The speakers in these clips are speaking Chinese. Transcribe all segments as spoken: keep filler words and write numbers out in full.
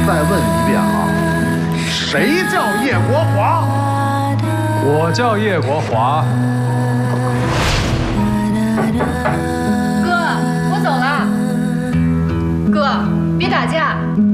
再问一遍啊，谁叫叶国华？ 我叫叶国华。 哥，我走了。哥，别打架。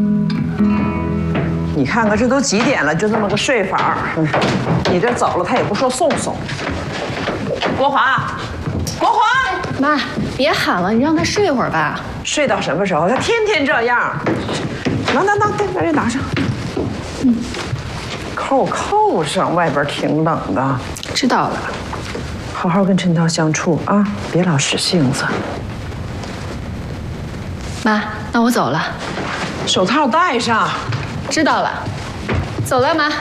你看看这都几点了，就这么个睡法。嗯，你这走了，他也不说送送。国华，国华， 妈，别喊了，你让他睡会儿吧。 睡到什么时候？他天天这样。拿拿拿，把这拿上。嗯，扣扣上，外边挺冷的。 知道了。 好好跟陈涛相处啊，别老使性子。 妈，那我走了。 手套戴上。 知道了。走了，妈。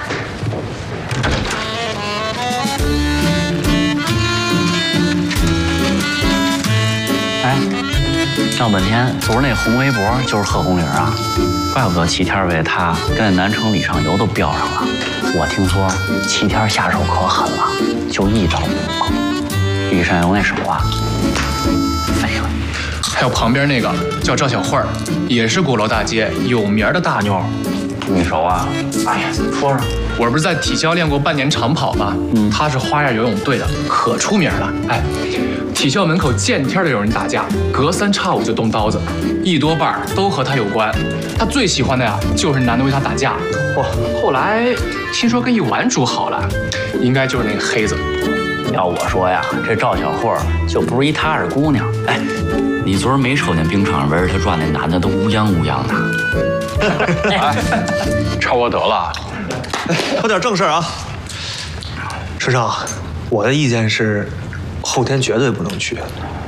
哎，闹半天，昨儿那红围脖就是贺红玲啊，怪不得齐天为他跟那南城李尚游都飙上了。我听说齐天下手可狠了，就一刀不碰。李尚游那手啊，废了。 还有旁边那个叫赵小慧儿，也是鼓楼大街有名的大妞。 你熟啊？哎呀，说说。 我不是在体校练过半年长跑吗？嗯，她是花样游泳队的，可出名了。哎，体校门口见天的有人打架，隔三差五就动刀子，一多半都和她有关。她最喜欢的呀，就是男的为她打架。嚯，后来听说跟一婉主好了，应该就是那个黑子。 要我说呀，这赵小慧就不是一踏实姑娘。哎，你昨儿没瞅见冰场围着她转那男的都乌泱乌泱的。 哎，差不多得了。 说点正事儿啊，师长，我的意见是，后天绝对不能去。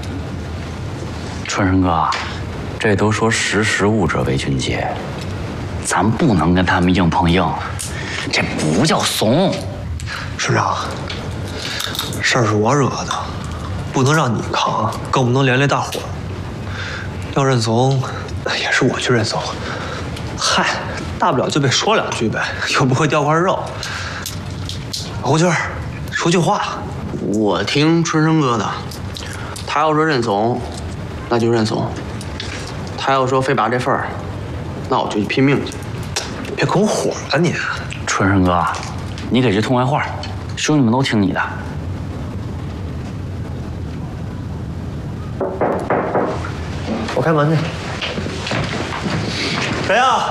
春生哥，这都说识时务者为俊杰，咱不能跟他们硬碰硬，这不叫怂。 师长，事儿是我惹的，不能让你扛，更不能连累大伙儿。要认怂，也是我去认怂。嗨。大不了就被说两句呗，又不会掉块肉。胡军，说句话。 我听春生哥的，他要说认怂，那就认怂；他要说非拔这份儿，那我就去拼命去。 别拱火了你。 春生哥，你给句痛快话，兄弟们都听你的。 我开门去。谁呀？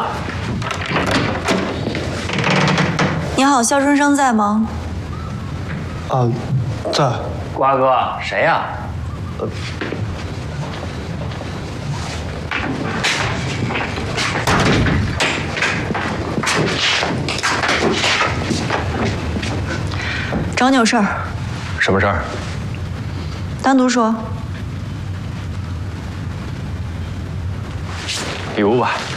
你好，肖春生在吗？ 啊，在。 瓜哥，谁呀？呃， 找你有事儿。 什么事儿？ 单独说。 礼物吧。